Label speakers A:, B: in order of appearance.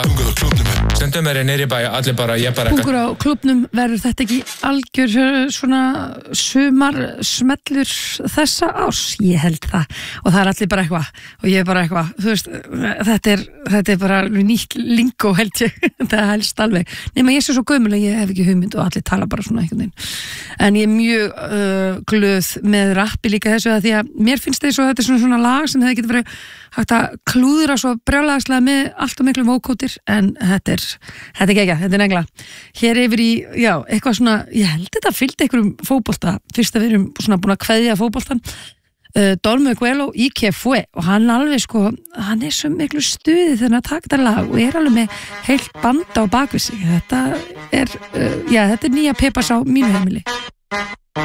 A: Hungur á klúbnum. Stundum nýri bæ, allir bara, ég bara
B: Hungur á klúbnum, verður þetta ekki algjör svona sumar smellur þessa árs? Ég held það. Og það allir bara eitthvað. Og ég bara eitthvað. Þú veist, þetta bara nýtt lingó held ég. Það helst alveg. Nema ég sé svo gömul að ég hef ekki hugmynd og allir tala bara svona einhvern veginn. En ég mjög glöð með rappi líka þessu að því að mér finnst þetta þetta svona lag sem það getur verið hægt að klúðra svo brjálæðislega með allt og miklu vókótir en þetta er geggjað, þetta er negla. Hér yfir í, já, eitthvað svona, ég held þetta fylgdi einhverjum fótbolta, fyrst að við erum svona búin að kveðja fótboltan. Don Miguelo í Que Fue og hann alveg sko, hann er svo miklu stuði þegar að taka þetta lag og er alveg með heilt band á bakvið sig. Þetta er nýja Pepas á mínu heimili.